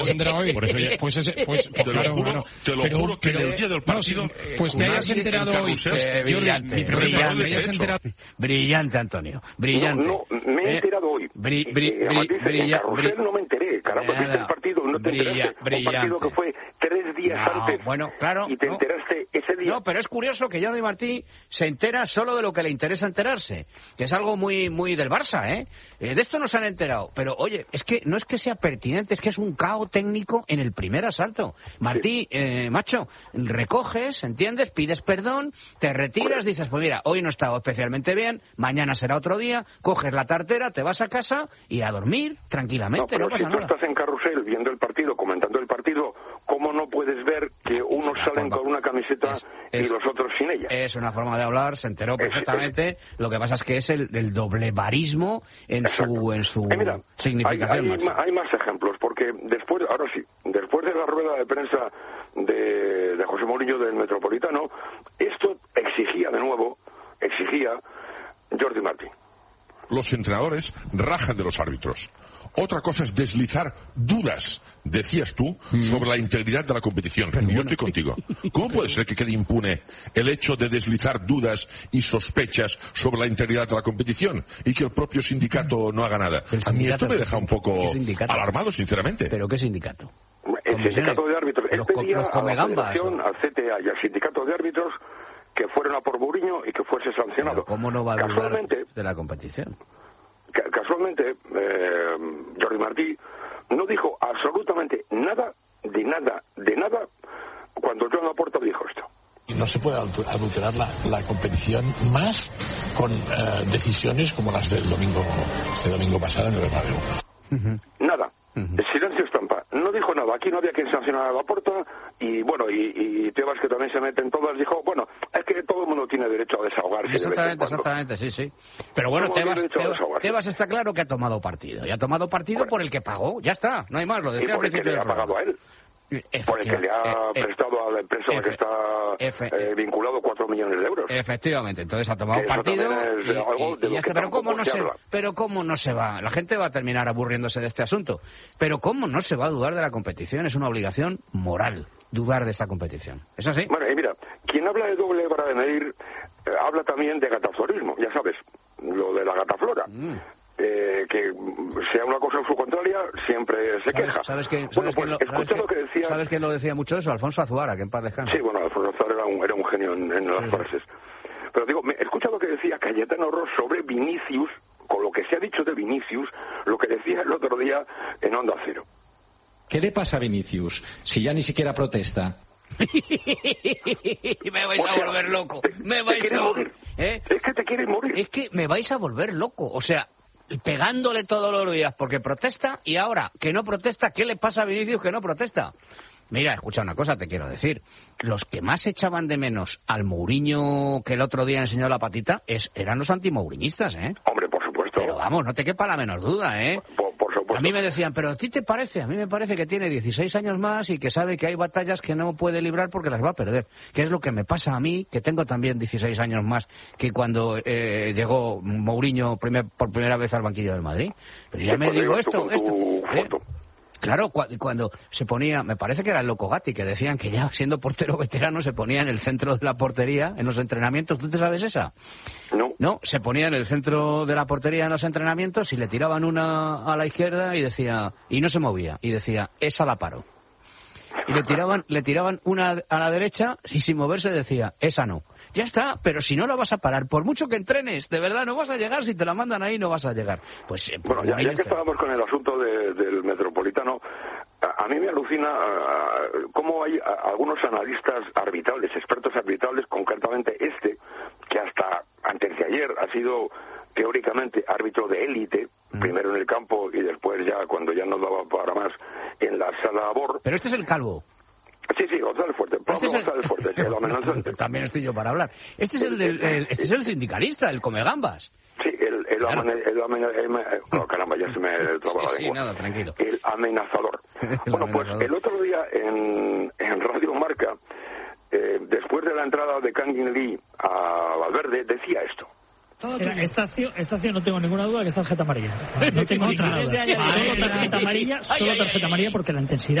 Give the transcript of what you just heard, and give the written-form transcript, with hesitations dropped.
¿Te has enterado hoy? Por eso ya, te lo juro que en el día del partido... Pues te hayas enterado hoy. Brillante, Antonio. Brillante. No, me he enterado hoy. Carrusel no me enteré. Caramba, viste el partido, no te enteraste. Un partido que fue 3 días antes. Bueno, claro. Y te enteraste ese día. No, pero es curioso que Jordi Martí se entera solo de lo que le interesa enterarse. Que es algo muy, muy del Barça, ¿eh? De esto no se han enterado. Pero, oye, es que no es que sea pertinente, es que es un caos técnico en el primer asalto. Martí, macho, recoges, ¿entiendes? Pides perdón, te retiras, dices, pues mira, hoy no he estado especialmente bien, mañana será otro día, coges la tartera, te vas a casa y a dormir tranquilamente, no pasa nada. Si tú estás en Carrusel viendo el partido, comentando el partido, ¿cómo no puedes ver que unos salen con una camiseta y los otros sin ella? Es una forma de hablar, se enteró perfectamente. Lo que pasa es que es el doblevarismo en su mira, significación. Hay más ejemplos, porque después de la rueda de prensa de José Mourinho del Metropolitano, esto exigía Jordi Martí. Los entrenadores rajan de los árbitros. Otra cosa es deslizar dudas, decías tú, sobre la integridad de la competición. Y yo estoy contigo. ¿Cómo puede ser que quede impune el hecho de deslizar dudas y sospechas sobre la integridad de la competición y que el propio sindicato no haga nada? A mí esto me deja un poco alarmado, sinceramente. ¿Pero qué sindicato? El sindicato de árbitros. Él pedía a la Federación, al CTA y al sindicato de árbitros que fueran a por Mourinho y que fuese sancionado. ¿Cómo no va a dudar de la competición? Casualmente, Jordi Martí no dijo absolutamente nada cuando Joan Laporta dijo esto. Y no se puede adulterar la competición más con decisiones como las del domingo pasado en el Bernabéu. Nada. El silencio estampa. No dijo nada. Aquí no había quien sancionara a Laporta y bueno, y Tebas, que también se mete en todas, dijo, bueno, es que todo el mundo tiene derecho a desahogarse. Exactamente, sí. Pero bueno, Tebas está claro que ha tomado partido. Y ha tomado partido por el que pagó. Ya está, no hay más. Lo decía al principio. Y por el que le ha pagado a él. Por el que le ha prestado a la empresa a la que está vinculado 4 millones de euros. Efectivamente, entonces ha tomado partido. Pero ¿cómo no se va? La gente va a terminar aburriéndose de este asunto. Pero ¿cómo no se va a dudar de la competición? Es una obligación moral dudar de esta competición. ¿Es así? Bueno, y mira, quien habla de doble vara de medir, habla también de gataflorismo, ya sabes, lo de la gataflora. Que sea una cosa o su contraria, siempre se queja. ¿Sabes quién lo decía mucho eso? Alfonso Azuara, que en paz descanse. Sí, bueno, Alfonso Azuara era un genio en las frases. Pero digo, escucha lo que decía Cayetano Ross sobre Vinicius, con lo que se ha dicho de Vinicius, lo que decía el otro día en Onda Cero. ¿Qué le pasa a Vinicius si ya ni siquiera protesta? Me vais a volver loco. Es que te quieres morir. Es que me vais a volver loco. O sea, pegándole todos los días porque protesta, y ahora que no protesta, ¿qué le pasa a Vinicius que no protesta? Mira, escucha una cosa, te quiero decir. Los que más echaban de menos al Mourinho que el otro día enseñó la patita eran los antimourinhistas, ¿eh? Hombre, por supuesto. Pero vamos, no te quepa la menor duda, ¿eh? Por supuesto. A mí me decían, pero ¿a ti te parece? A mí me parece que tiene 16 años más y que sabe que hay batallas que no puede librar porque las va a perder. Que es lo que me pasa a mí, que tengo también 16 años más que cuando llegó Mourinho por primera vez al banquillo del Madrid. Pero ya me digo esto. Claro, cuando se ponía, me parece que era el Loco Gatti, que decían que ya siendo portero veterano se ponía en el centro de la portería en los entrenamientos. ¿Tú te sabes esa? No, se ponía en el centro de la portería en los entrenamientos y le tiraban una a la izquierda y decía, y no se movía, y decía, esa la paro. Y le tiraban una a la derecha y sin moverse decía, esa no. Ya está, pero si no la vas a parar, por mucho que entrenes, de verdad no vas a llegar, si te la mandan ahí no vas a llegar. Pues bueno, ya que estábamos con el asunto del Metropolitano, a mí me alucina cómo hay algunos analistas arbitrales, expertos arbitrales, concretamente que hasta antes de ayer ha sido teóricamente árbitro de élite, primero en el campo y después ya cuando ya no daba para más en la sala BOR. Pero este es el calvo. Sí, González Fuerte, González Fuerte, el amenazante. También estoy yo para hablar. Este es este es el sindicalista, el come gambas. Sí, caramba, ya se me traba la lengua. Sí, nada, tranquilo. El amenazador. Bueno, pues el otro día en Radio Marca, después de la entrada de Kangin Lee a Valverde, decía esto. Esta acción no tengo ninguna duda que es tarjeta amarilla. No tengo ninguna duda. Solo tarjeta amarilla porque la intensidad